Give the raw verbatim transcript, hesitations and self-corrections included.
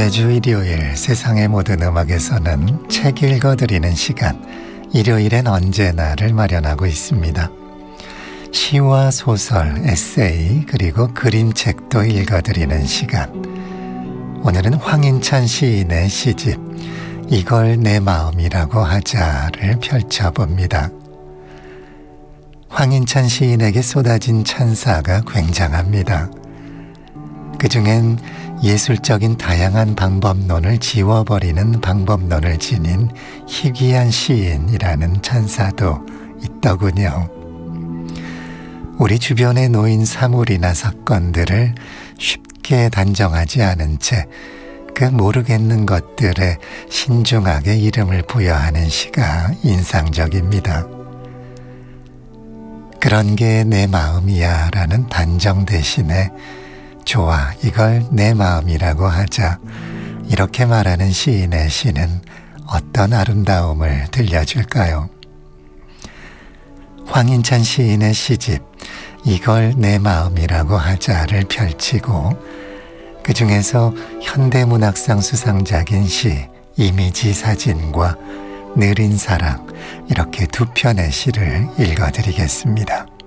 매주 일요일 세상의 모든 음악에서는 책 읽어드리는 시간, 일요일엔 언제나를 마련하고 있습니다. 시와 소설, 에세이, 그리고 그림책도 읽어드리는 시간. 오늘은 황인찬 시인의 시집 이걸 내 마음이라고 하자를 펼쳐봅니다. 황인찬 시인에게 쏟아진 찬사가 굉장합니다. 그중엔 예술적인 다양한 방법론을 지워버리는 방법론을 지닌 희귀한 시인이라는 찬사도 있더군요. 우리 주변에 놓인 사물이나 사건들을 쉽게 단정하지 않은 채 그 모르겠는 것들에 신중하게 이름을 부여하는 시가 인상적입니다. 그런 게 내 마음이야 라는 단정 대신에 좋아, 이걸 내 마음이라고 하자, 이렇게 말하는 시인의 시는 어떤 아름다움을 들려줄까요? 황인찬 시인의 시집 이걸 내 마음이라고 하자를 펼치고 그 중에서 현대문학상 수상작인 시 이미지 사진과 느린 사랑, 이렇게 두 편의 시를 읽어드리겠습니다.